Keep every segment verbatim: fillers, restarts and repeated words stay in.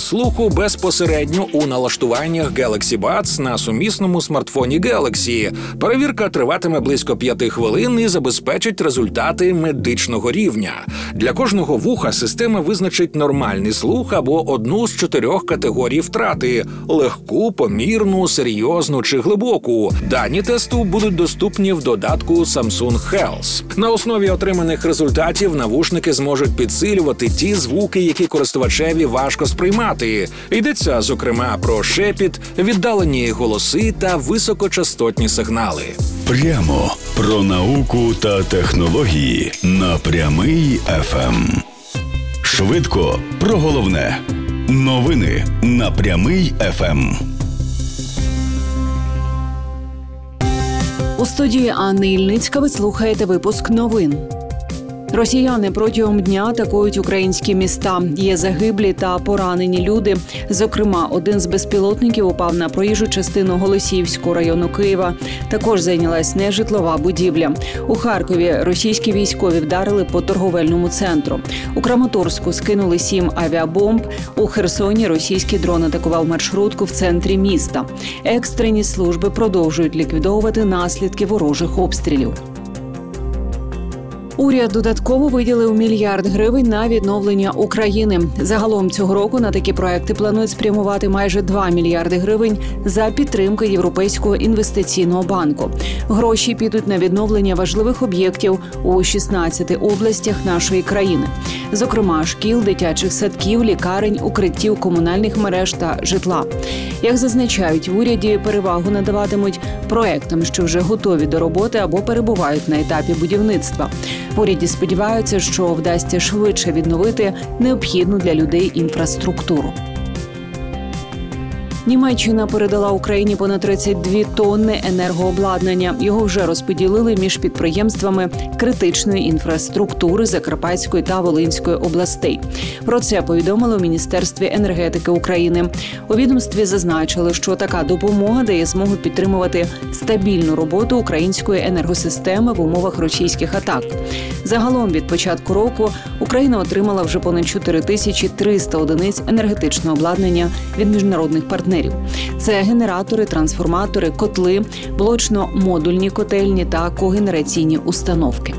слуху безпосередньо у налаштуваннях Galaxy Buds на сумісному смартфоні Galaxy. Перевірка триватиме близько п'яти хвилин і забезпечить результати медичного рівня. Для кожного вуха система визначить нормальний слух або одну з чотирьох категорій втрати – легку, помірну, серйозну чи глибоку. Дані тесту будуть доступні в додатку Samsung Health. На основі отриманих результатів навушники зможуть підсилювати ті звуки, які користувачеві важко сприймати. Йдеться, зокрема, про шепіт, віддалені голоси та високочастотні сигнали. Прямо про науку та технології на Прямий еф ем. Швидко про головне. Новини на Прямий еф ем. У студії Анни Ільницька ви слухаєте випуск новин. Росіяни протягом дня атакують українські міста. Є загиблі та поранені люди. Зокрема, один з безпілотників упав на проїжджу частину Голосіївського району Києва. Також зайнялась нежитлова будівля. У Харкові російські військові вдарили по торговельному центру. У Краматорську скинули сім авіабомб. У Херсоні російський дрон атакував маршрутку в центрі міста. Екстрені служби продовжують ліквідовувати наслідки ворожих обстрілів. Уряд додатково виділив мільярд гривень на відновлення України. Загалом цього року на такі проекти планують спрямувати майже два мільярди гривень за підтримки Європейського інвестиційного банку. Гроші підуть на відновлення важливих об'єктів у шістнадцяти областях нашої країни. Зокрема, шкіл, дитячих садків, лікарень, укриттів, комунальних мереж та житла. Як зазначають в уряді, перевагу надаватимуть проектам, що вже готові до роботи або перебувають на етапі будівництва. В уряді сподіваються, що вдасться швидше відновити необхідну для людей інфраструктуру. Німеччина передала Україні понад тридцять дві тонни енергообладнання. Його вже розподілили між підприємствами критичної інфраструктури Закарпатської та Волинської областей. Про це повідомили у Міністерстві енергетики України. У відомстві зазначили, що така допомога дає змогу підтримувати стабільну роботу української енергосистеми в умовах російських атак. Загалом від початку року Україна отримала вже понад чотири тисячі триста одиниць енергетичного обладнання від міжнародних партнерів. Це генератори, трансформатори, котли, блочно-модульні котельні та когенераційні установки.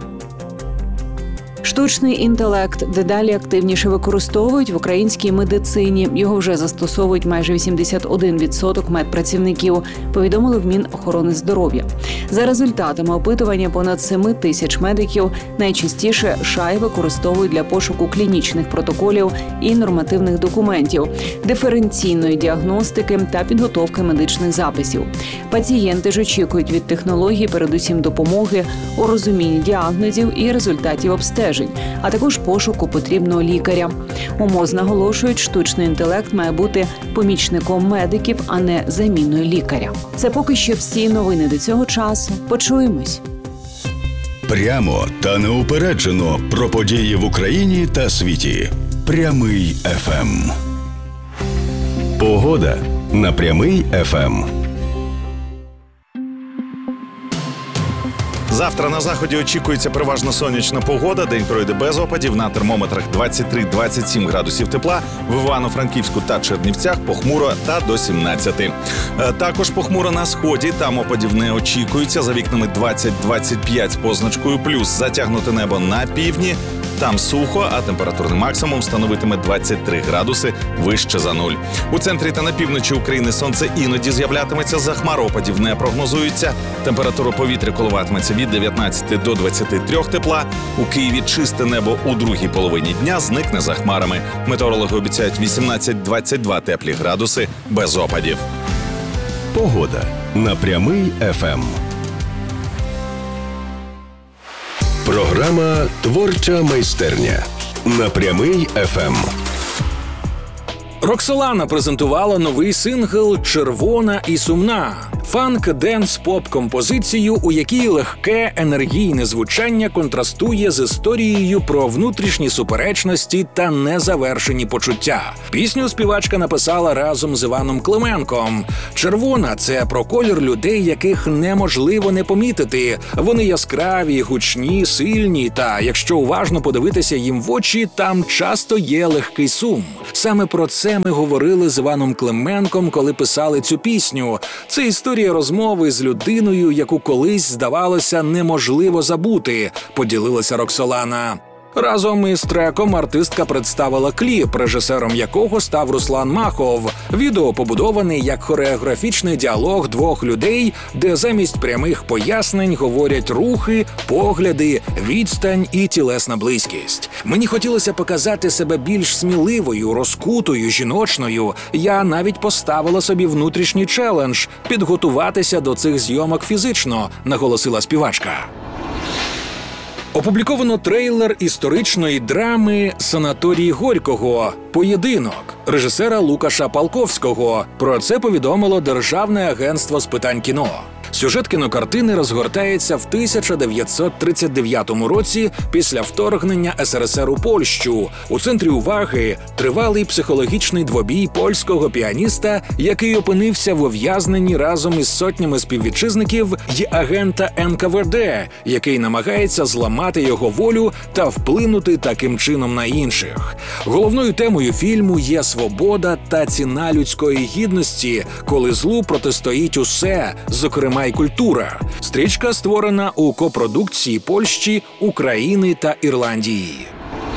Штучний інтелект дедалі активніше використовують в українській медицині. Його вже застосовують майже вісімдесят один відсоток медпрацівників, повідомили в Мінохорони здоров'я. За результатами опитування понад семи тисяч медиків найчастіше шай використовують для пошуку клінічних протоколів і нормативних документів, диференційної діагностики та підготовки медичних записів. Пацієнти ж очікують від технологій передусім допомоги у розумінні діагнозів і результатів обстежень, а також пошуку потрібного лікаря. У МОЗ наголошують, штучний інтелект має бути помічником медиків, а не заміною лікаря. Це поки що всі новини до цього часу. Почуємось. Прямо та неупереджено про події в Україні та світі. Прямий еф ем. Погода на Прямий еф ем. Завтра на заході очікується переважно сонячна погода. День пройде без опадів. На термометрах двадцять три - двадцять сім градусів тепла. В Івано-Франківську та Чернівцях похмуро та до сімнадцяти. Також похмуро на сході. Там опадів не очікується. За вікнами двадцять - двадцять п'ять з позначкою плюс. Затягнуте небо на півдні. Там сухо, а температурний максимум становитиме двадцять три градуси вище за нуль. У центрі та на півночі України сонце іноді з'являтиметься, за хмар опадів не прогнозується. Температура повітря коливатиметься від дев'ятнадцяти до двадцяти трьох тепла. У Києві чисте небо у другій половині дня зникне за хмарами. Метеорологи обіцяють вісімнадцять - двадцять два теплі градуси без опадів. Погода на Прямий еф ем. Програма «Творча майстерня» на Прямий еф ем. Роксолана презентувала новий сингл «Червона і сумна». фанк-денс-поп-композицію, у якій легке, енергійне звучання контрастує з історією про внутрішні суперечності та незавершені почуття. Пісню співачка написала разом з Іваном Клименком. «Червона» – це про колір людей, яких неможливо не помітити. Вони яскраві, гучні, сильні, та якщо уважно подивитися їм в очі, там часто є легкий сум. Саме про це ми говорили з Іваном Клименком, коли писали цю пісню. Це історія розмови з людиною, яку колись, здавалося, неможливо забути, поділилася Роксолана. Разом із треком артистка представила кліп, режисером якого став Руслан Махов. Відео побудований як хореографічний діалог двох людей, де замість прямих пояснень говорять рухи, погляди, відстань і тілесна близькість. Мені хотілося показати себе більш сміливою, розкутою, жіночною. Я навіть поставила собі внутрішній челендж – підготуватися до цих зйомок фізично, наголосила співачка. Опубліковано трейлер історичної драми «Санаторій Горького. Поєдинок» режисера Лукаша Палковського. Про це повідомило Державне агентство з питань кіно. Сюжет кінокартини розгортається в тисяча дев'ятсот тридцять дев'ятому році після вторгнення ес ер ес ер у Польщу. У центрі уваги – тривалий психологічний двобій польського піаніста, який опинився в ув'язненні разом із сотнями співвітчизників, й агента ен ка ве де, який намагається зламати його волю та вплинути таким чином на інших. Головною темою фільму є свобода та ціна людської гідності, коли злу протистоїть усе, зокрема й культура. Стрічка створена у копродукції Польщі, України та Ірландії.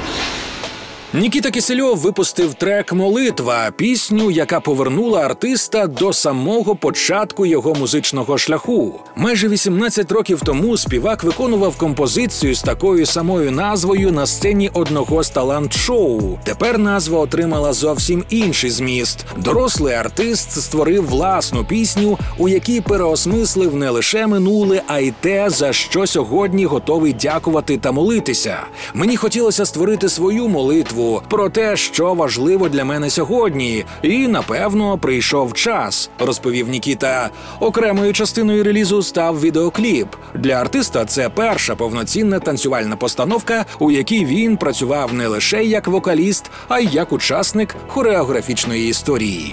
Нікіта Кисельов випустив трек «Молитва» – пісню, яка повернула артиста до самого початку його музичного шляху. Майже вісімнадцять років тому співак виконував композицію з такою самою назвою на сцені одного з талант-шоу. Тепер назва отримала зовсім інший зміст. Дорослий артист створив власну пісню, у якій переосмислив не лише минуле, а й те, за що сьогодні готовий дякувати та молитися. Мені хотілося створити свою молитву про те, що важливо для мене сьогодні. І, напевно, прийшов час, розповів Нікіта. Окремою частиною релізу став відеокліп. Для артиста це перша повноцінна танцювальна постановка, у якій він працював не лише як вокаліст, а й як учасник хореографічної історії.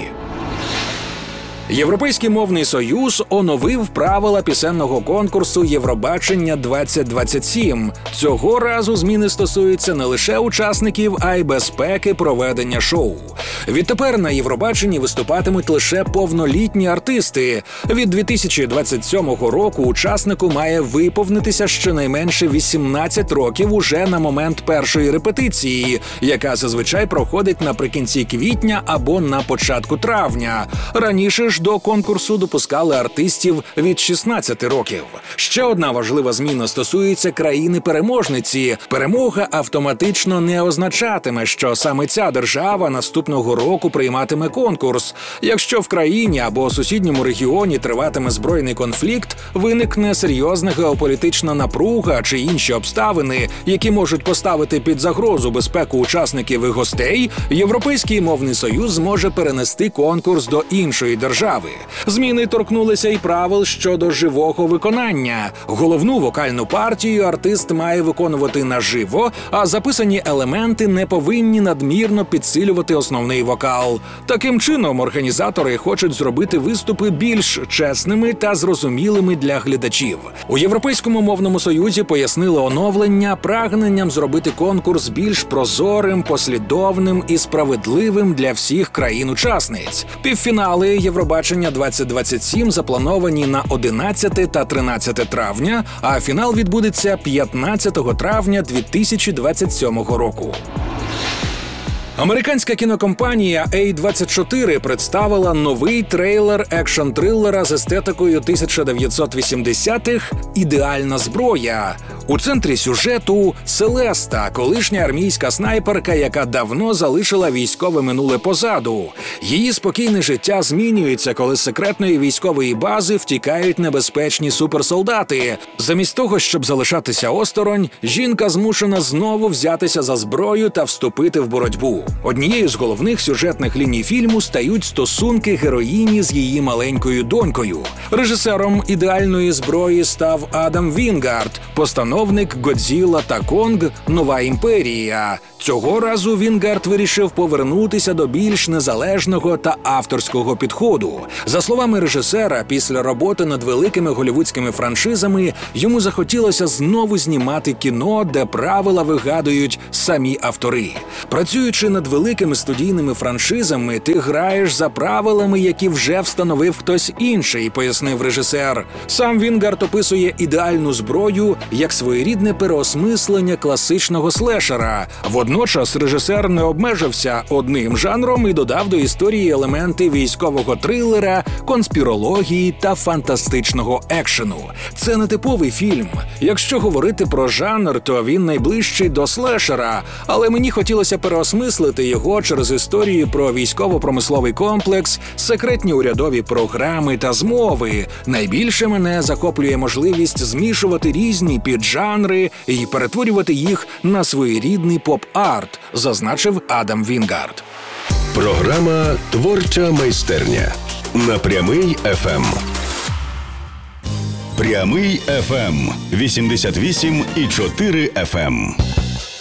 Європейський мовний союз оновив правила пісенного конкурсу «Євробачення двадцять двадцять сім». Цього разу зміни стосуються не лише учасників, а й безпеки проведення шоу. Відтепер на Євробаченні виступатимуть лише повнолітні артисти. Від дві тисячі двадцять сьомого року учаснику має виповнитися щонайменше вісімнадцять років уже на момент першої репетиції, яка зазвичай проходить наприкінці квітня або на початку травня. Раніше ж до конкурсу допускали артистів від шістнадцяти років. Ще одна важлива зміна стосується країни-переможниці. Перемога автоматично не означатиме, що саме ця держава наступного року прийматиме конкурс. Якщо в країні або сусідньому регіоні триватиме збройний конфлікт, виникне серйозна геополітична напруга чи інші обставини, які можуть поставити під загрозу безпеку учасників і гостей, Європейський мовний союз зможе перенести конкурс до іншої держави. Зміни торкнулися і правил щодо живого виконання. Головну вокальну партію артист має виконувати наживо, а записані елементи не повинні надмірно підсилювати основний вокал. Таким чином, організатори хочуть зробити виступи більш чесними та зрозумілими для глядачів. У Європейському мовному союзі пояснили оновлення прагненням зробити конкурс більш прозорим, послідовним і справедливим для всіх країн-учасниць. Півфінали Євробачення двадцять двадцять сім заплановані на одинадцяте та тринадцяте травня, а фінал відбудеться п'ятнадцятого травня дві тисячі двадцять сьомого року. Американська кінокомпанія ей двадцять чотири представила новий трейлер екшн-трилера з естетикою тисяча дев'ятсот вісімдесятих «Ідеальна зброя». У центрі сюжету Селеста, колишня армійська снайперка, яка давно залишила військове минуле позаду. Її спокійне життя змінюється, коли з секретної військової бази втікають небезпечні суперсолдати. Замість того, щоб залишатися осторонь, жінка змушена знову взятися за зброю та вступити в боротьбу. Однією з головних сюжетних ліній фільму стають стосунки героїні з її маленькою донькою. Режисером ідеальної зброї став Адам Вінгард, постановник «Годзілла та Конг. Нова імперія». Цього разу Вінгард вирішив повернутися до більш незалежного та авторського підходу. За словами режисера, після роботи над великими голівудськими франшизами йому захотілося знову знімати кіно, де правила вигадують самі автори. Працюючи над великими студійними франшизами, ти граєш за правилами, які вже встановив хтось інший, пояснив режисер. Сам Вінгард описує ідеальну зброю як своєрідне переосмислення класичного слешера. Водночас режисер не обмежився одним жанром і додав до історії елементи військового трилера, конспірології та фантастичного екшену. Це не типовий фільм. Якщо говорити про жанр, то він найближчий до слешера, але мені хотілося переосмислити його через історію про військово-промисловий комплекс, секретні урядові програми та змови. Найбільше мене захоплює можливість змішувати різні піджанри і перетворювати їх на своєрідний поп-арт, зазначив Адам Вінгард. Програма «Творча майстерня» на Прямий еф ем. Прямий еф ем вісімдесят вісім і чотири еф ем.